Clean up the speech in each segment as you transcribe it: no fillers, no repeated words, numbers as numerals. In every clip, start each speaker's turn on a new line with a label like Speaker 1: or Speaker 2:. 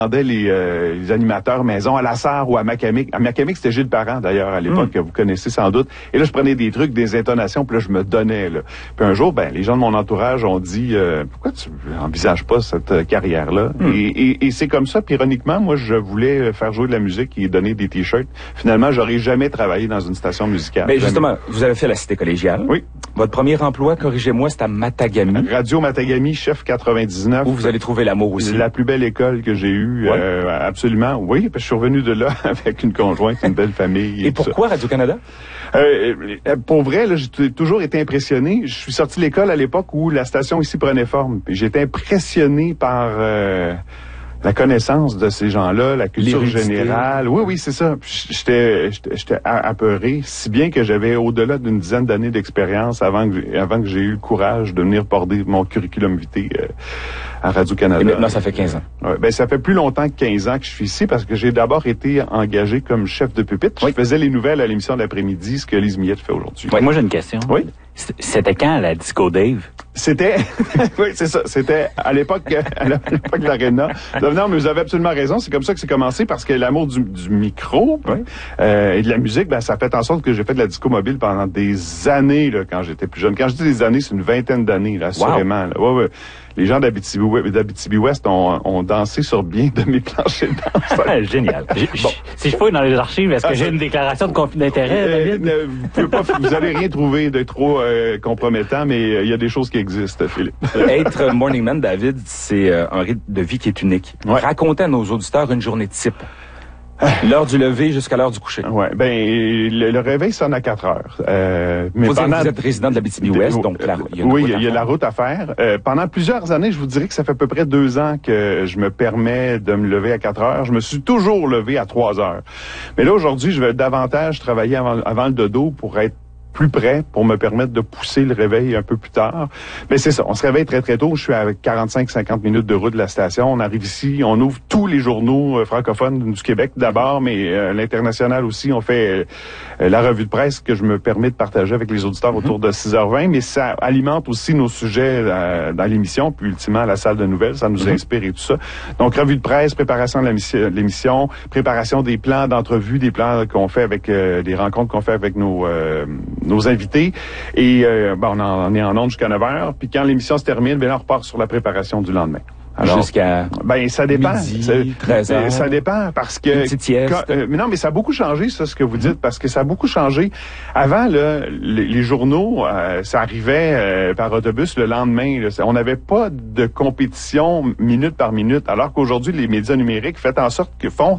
Speaker 1: les animateurs maison à La Sarre ou à Macamic. À Macamic, c'était Gilles Parent, d'ailleurs, à l'époque, que vous connaissez sans doute. Et là, je prenais des trucs, des intonations, puis là, je me donnais, là. Puis un jour, les gens de mon entourage ont dit, pourquoi tu envisages pas cette carrière-là? Et c'est comme ça, puis ironiquement, moi, je voulais faire jouer de la musique et donner des t-shirts. Finalement, j'aurais jamais travaillé dans une station musicale.
Speaker 2: Mais justement, vous avez fait la cité collégiale.
Speaker 1: Oui.
Speaker 2: Votre premier emploi, corrigez-moi, c'est à Matagami.
Speaker 1: Radio Matagami, chef 99.
Speaker 2: Où vous allez trouver l'amour aussi.
Speaker 1: La plus belle école que j'ai eue, absolument. Oui, parce que je suis revenu de là avec une conjointe, une belle famille.
Speaker 2: Et pourquoi Radio-Canada?
Speaker 1: Pour vrai, là, j'ai toujours été impressionné. Je suis sorti de l'école à l'époque où la station ici prenait forme. Puis j'étais impressionné par la connaissance de ces gens-là, la culture générale. Oui, c'est ça. J'étais apeuré, si bien que j'avais au-delà d'une dizaine d'années d'expérience avant que j'ai eu le courage de venir border mon curriculum vitae à Radio-Canada.
Speaker 2: Et maintenant, ça fait 15 ans.
Speaker 1: Ouais, ça fait plus longtemps que 15 ans que je suis ici parce que j'ai d'abord été engagé comme chef de pupitre. Je faisais les nouvelles à l'émission de l'après-midi, ce que Lise Miette fait aujourd'hui.
Speaker 3: Ouais, moi, j'ai une question.
Speaker 1: Oui.
Speaker 3: C'était quand la Disco Dave?
Speaker 1: C'était, oui, c'est ça. C'était à l'époque de l'Arena. Non, mais vous avez absolument raison. C'est comme ça que c'est commencé parce que l'amour du micro et de la musique, ça fait en sorte que j'ai fait de la disco mobile pendant des années là, quand j'étais plus jeune. Quand je dis des années, c'est une vingtaine d'années, là, assurément. Wow. Là. Ouais. Les gens d'Abitibi-Ouest ont dansé sur bien de mes planchers de danse.
Speaker 3: Génial. Si je fouille dans les archives, est-ce que j'ai une déclaration de conflit d'intérêt, David?
Speaker 1: Vous allez rien trouver de trop compromettant, mais il y a des choses qui existent, Philippe.
Speaker 2: Être morning man, David, c'est un rythme de vie qui est unique.
Speaker 1: Ouais.
Speaker 2: Racontez à nos auditeurs une journée type. L'heure du lever jusqu'à l'heure du coucher.
Speaker 1: Ouais, le réveil sonne à 4 heures. Mais
Speaker 2: vous êtes résident de l'Abitibi-Ouest, donc il y a
Speaker 1: la route à faire. Pendant plusieurs années, je vous dirais que ça fait à peu près 2 ans que je me permets de me lever à 4 heures. Je me suis toujours levé à 3 heures. Mais là, aujourd'hui, je vais davantage travailler avant le dodo pour être plus près, pour me permettre de pousser le réveil un peu plus tard. Mais c'est ça, on se réveille très très tôt. Je suis à 45-50 minutes de route de la station. On arrive ici, on ouvre tous les journaux francophones du Québec d'abord, mais l'international aussi. On fait la revue de presse que je me permets de partager avec les auditeurs autour de 6h20, mais ça alimente aussi nos sujets dans l'émission, puis ultimement à la salle de nouvelles, ça nous inspire et tout ça. Donc revue de presse, préparation de l'émission, préparation des plans d'entrevue, des plans qu'on fait avec des rencontres qu'on fait avec nos invités. Et on est en ondes jusqu'à 9h. Puis quand l'émission se termine, on repart sur la préparation du lendemain.
Speaker 2: Alors, jusqu'à
Speaker 1: ça dépend.
Speaker 2: Midi, 13h.
Speaker 1: Ça dépend parce que...
Speaker 2: Une petite sieste.
Speaker 1: Mais non, mais ça a beaucoup changé, ça, ce que vous dites, parce que ça a beaucoup changé. Avant, là, les journaux, ça arrivait par autobus le lendemain. Là, on n'avait pas de compétition minute par minute, alors qu'aujourd'hui, les médias numériques font en sorte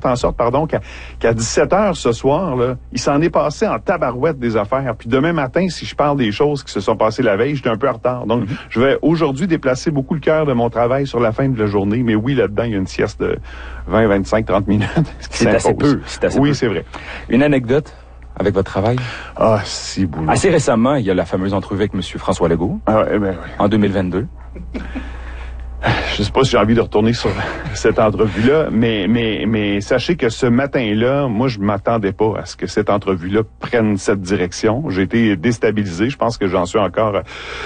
Speaker 1: qu'à 17h ce soir, là, il s'en est passé en tabarouette des affaires. Puis demain matin, si je parle des choses qui se sont passées la veille, j'étais un peu en retard. Donc, je vais aujourd'hui déplacer beaucoup le cœur de mon travail sur la fin de la journée, mais oui, là-dedans, il y a une sieste de 20, 25, 30 minutes.
Speaker 2: C'est assez peu.
Speaker 1: Oui, c'est vrai.
Speaker 2: Une anecdote avec votre travail?
Speaker 1: Ah, si boulot.
Speaker 2: Assez récemment, il y a la fameuse entrevue avec M. François Legault. En 2022.
Speaker 1: Je sais pas si j'ai envie de retourner sur cette entrevue-là, mais sachez que ce matin-là, moi, je m'attendais pas à ce que cette entrevue-là prenne cette direction. J'ai été déstabilisé. Je pense que j'en suis encore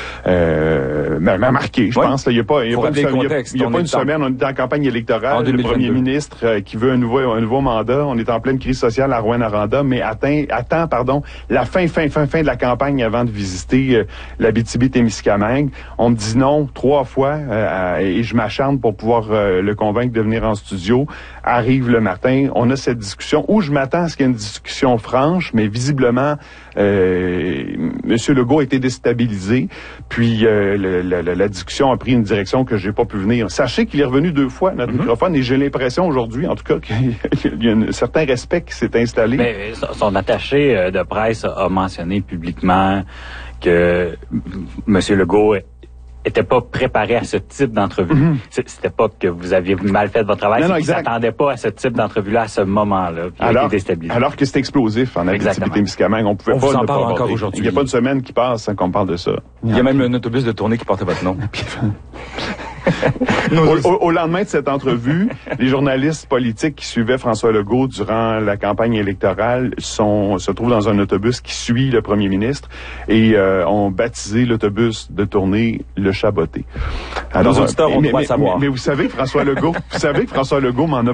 Speaker 1: marqué. Je pense. Il y a pas une semaine, on est en campagne électorale. Le premier ministre qui veut un nouveau mandat. On est en pleine crise sociale à Rouyn-Noranda, mais attend la fin de la campagne avant de visiter l'Abitibi-Témiscamingue. On me dit non 3 fois. Et je m'acharne pour pouvoir le convaincre de venir en studio. Arrive le matin, on a cette discussion où je m'attends à ce qu'il y ait une discussion franche, mais visiblement, M. Legault a été déstabilisé. Puis la discussion a pris une direction que j'ai pas pu venir. Sachez qu'il est revenu 2 fois à notre microphone et j'ai l'impression aujourd'hui, en tout cas, qu'il y a un certain respect qui s'est installé.
Speaker 3: Mais son attaché de presse a mentionné publiquement que M. Legault était pas préparé à ce type d'entrevue. C'était pas que vous aviez mal fait votre travail, c'est qu'il s'attendait pas à ce type d'entrevue-là à ce moment-là.
Speaker 1: Alors que c'est explosif en Abitibi-Témiscamingue. On pouvait pas
Speaker 2: en parle encore aujourd'hui.
Speaker 1: Il n'y a pas de semaine qui passe sans qu'on parle de ça.
Speaker 2: Il y a même un autobus de tournée qui portait votre nom.
Speaker 1: Au lendemain de cette entrevue, les journalistes politiques qui suivaient François Legault durant la campagne électorale se trouvent dans un autobus qui suit le premier ministre et ont baptisé l'autobus de tournée le Chaboté.
Speaker 2: Alors, nos auditeurs ont droit à savoir.
Speaker 1: Mais vous savez que François Legault m'en a